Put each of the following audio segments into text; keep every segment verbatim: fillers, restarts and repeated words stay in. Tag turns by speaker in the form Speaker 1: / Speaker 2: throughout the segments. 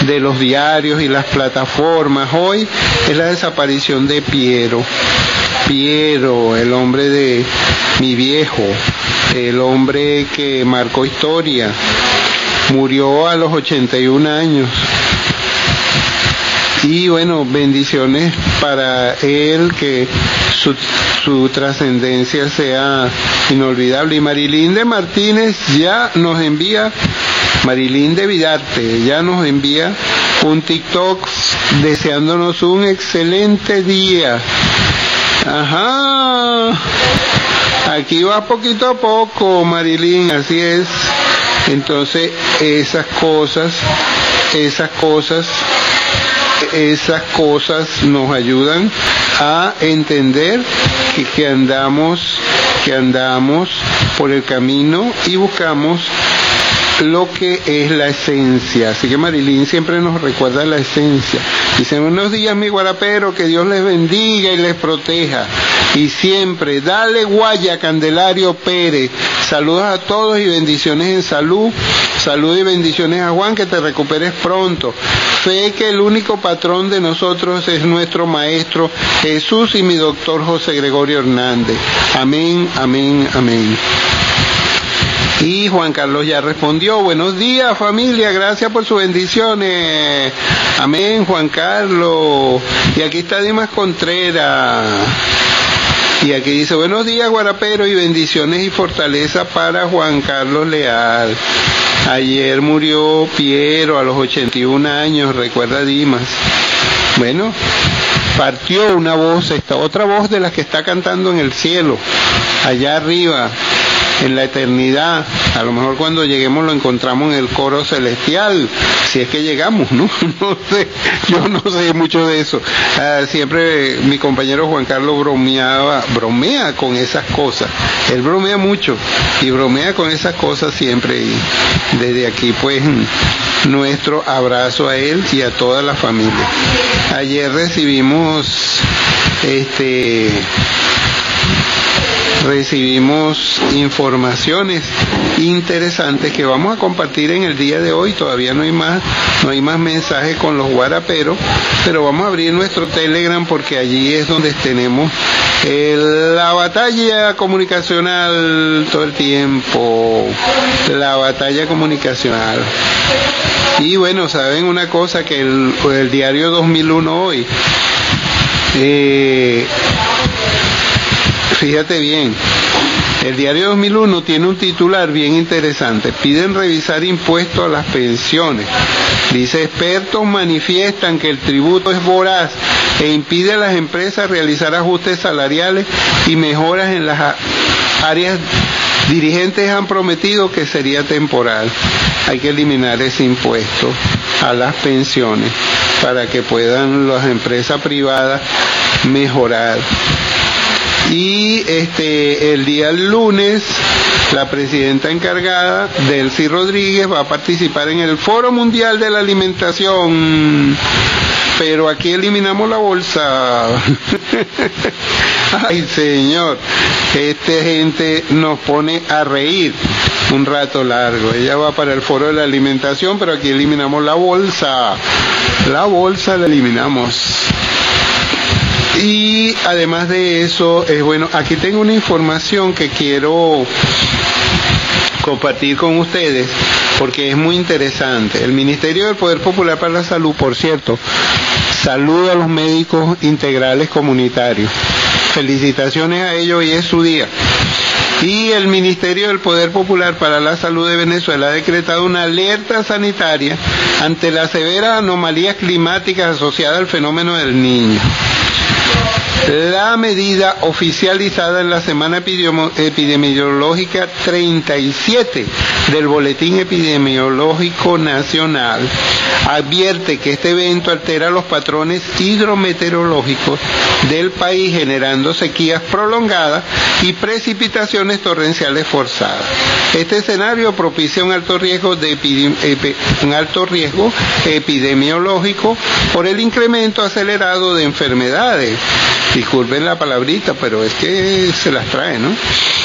Speaker 1: de los diarios y las plataformas hoy es la desaparición de Piero. Piero, el hombre de mi viejo, el hombre que marcó historia, murió a los ochenta y un años. Y bueno, bendiciones para él, que su, su trascendencia sea inolvidable. Y Marilinde Martínez ya nos envía, Marilinde Vidarte, ya nos envía un TikTok deseándonos un excelente día. Ajá, aquí va poquito a poco, Marilyn, así es. Entonces, esas cosas, esas cosas, esas cosas nos ayudan a entender que, que andamos, que andamos por el camino y buscamos lo que es la esencia. Así que Marilyn siempre nos recuerda la esencia. Dice: buenos días, mi guarapero, que Dios les bendiga y les proteja. Y siempre, dale guaya, Candelario Pérez. Saludos a todos y bendiciones en salud. Salud y bendiciones a Juan, que te recuperes pronto. Fe que el único patrón de nosotros es nuestro Maestro Jesús y mi doctor José Gregorio Hernández. Amén, amén, amén. Y Juan Carlos ya respondió: buenos días, familia, gracias por sus bendiciones. Amén, Juan Carlos. Y aquí está Dimas Contreras. Y aquí dice: buenos días, guarapero, y bendiciones y fortaleza para Juan Carlos Leal. Ayer murió Piero a los ochenta y un años, recuerda Dimas. Bueno, partió una voz, esta otra voz de las que está cantando en el cielo, allá arriba, en la eternidad. A lo mejor cuando lleguemos lo encontramos en el coro celestial, si es que llegamos, ¿no? No sé, yo no sé mucho de eso. Uh, siempre mi compañero Juan Carlos bromeaba, bromea con esas cosas. Él bromea mucho y bromea con esas cosas siempre. Y desde aquí, pues, nuestro abrazo a él y a toda la familia. Ayer recibimos este recibimos informaciones interesantes que vamos a compartir en el día de hoy. Todavía no hay más, no hay más mensajes con los guaraperos, pero vamos a abrir nuestro Telegram porque allí es donde tenemos el, la batalla comunicacional todo el tiempo, la batalla comunicacional. Y bueno, saben una cosa, que el, el diario dos mil uno hoy, eh, fíjate bien, el diario dos mil uno tiene un titular bien interesante: piden revisar impuestos a las pensiones. Dice: expertos manifiestan que el tributo es voraz e impide a las empresas realizar ajustes salariales y mejoras en las áreas. Dirigentes han prometido que sería temporal. Hay que eliminar ese impuesto a las pensiones para que puedan las empresas privadas mejorar. Y este el día lunes la presidenta encargada, Delcy Rodríguez, va a participar en el Foro Mundial de la Alimentación. Pero aquí eliminamos la bolsa. Ay, señor, esta gente nos pone a reír un rato largo. Ella va para el Foro de la Alimentación, pero aquí eliminamos la bolsa. La bolsa la eliminamos. Y además de eso, es bueno, aquí tengo una información que quiero compartir con ustedes porque es muy interesante. El Ministerio del Poder Popular para la Salud, por cierto, saluda a los médicos integrales comunitarios. Felicitaciones a ellos, hoy es su día. Y el Ministerio del Poder Popular para la Salud de Venezuela ha decretado una alerta sanitaria ante las severas anomalías climáticas asociadas al fenómeno del Niño. La medida oficializada en la semana epidemiológica treinta y siete del Boletín Epidemiológico Nacional advierte que este evento altera los patrones hidrometeorológicos del país, generando sequías prolongadas y precipitaciones torrenciales forzadas. Este escenario propicia un alto riesgo de epidem- epi- un alto riesgo epidemiológico por el incremento acelerado de enfermedades. Disculpen la palabrita, pero es que se las trae, ¿no?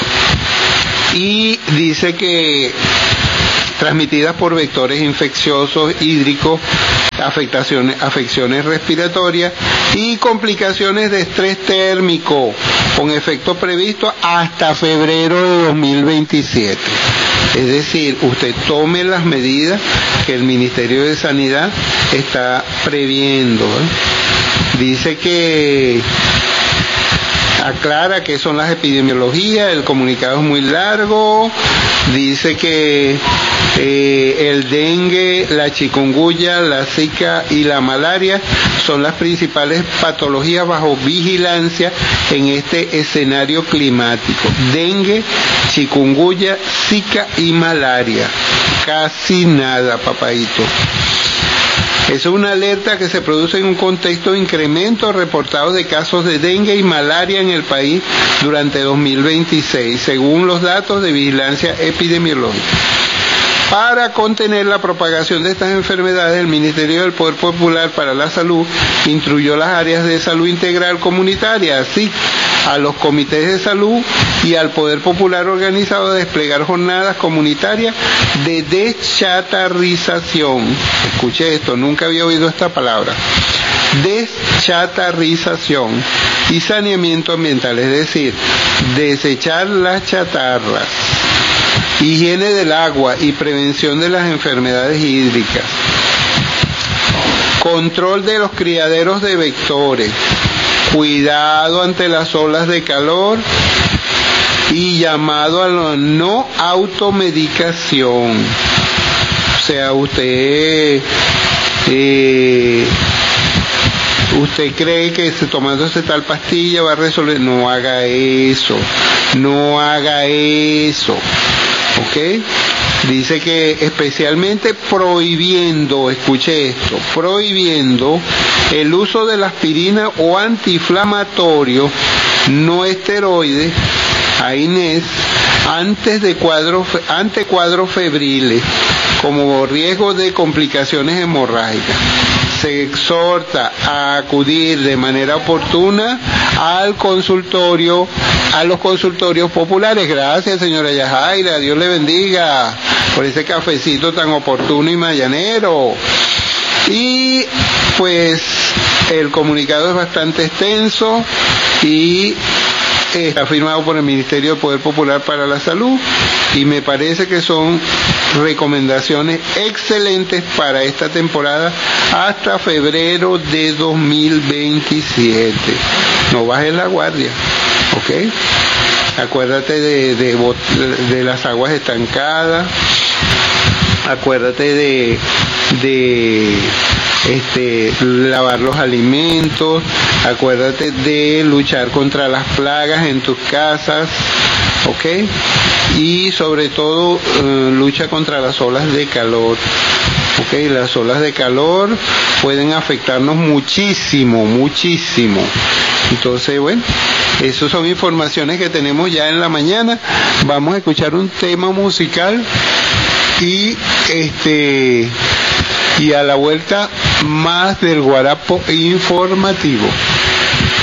Speaker 1: Y dice que transmitidas por vectores infecciosos hídricos afectaciones, afecciones respiratorias y complicaciones de estrés térmico, con efecto previsto hasta febrero de dos mil veintisiete. Es decir, usted tome las medidas que el Ministerio de Sanidad está previendo, ¿eh? Dice que aclara qué son las epidemiologías, el comunicado es muy largo, dice que eh, el dengue, la chikungunya, la zika y la malaria son las principales patologías bajo vigilancia en este escenario climático. Dengue, chikungunya, zika y malaria. Casi nada, papadito. Es una alerta que se produce en un contexto de incremento reportado de casos de dengue y malaria en el país durante dos mil veintiséis, según los datos de vigilancia epidemiológica. Para contener la propagación de estas enfermedades, el Ministerio del Poder Popular para la Salud instruyó las áreas de salud integral comunitaria, así a los comités de salud y al Poder Popular organizado a desplegar jornadas comunitarias de deschatarrización. Escuche esto, nunca había oído esta palabra. Deschatarrización y saneamiento ambiental, es decir, desechar las chatarras, higiene del agua y prevención de las enfermedades hídricas, control de los criaderos de vectores, cuidado ante las olas de calor y llamado a la no automedicación. O sea, usted eh, usted cree que tomándose tal pastilla va a resolver. No haga eso, no haga eso, ¿ok? Dice que especialmente prohibiendo, escuche esto, prohibiendo el uso de la aspirina o antiinflamatorio no esteroide, A I N E S, antes de cuadros, ante cuadros febriles, como riesgo de complicaciones hemorrágicas. Se exhorta a acudir de manera oportuna al consultorio, a los consultorios populares. Gracias, señora Yajaira, Dios le bendiga por ese cafecito tan oportuno y mañanero. Y pues el comunicado es bastante extenso y está firmado por el Ministerio del Poder Popular para la Salud y me parece que son recomendaciones excelentes para esta temporada hasta febrero de dos mil veintisiete. No bajes la guardia, ¿ok? Acuérdate de, de, de las aguas estancadas, acuérdate de, de este, lavar los alimentos, acuérdate de luchar contra las plagas en tus casas, ¿ok? Y sobre todo eh, lucha contra las olas de calor, ¿ok? Las olas de calor pueden afectarnos muchísimo, muchísimo. Entonces, bueno, esas son informaciones que tenemos ya en la mañana. Vamos a escuchar un tema musical y este y a la vuelta más del guarapo informativo.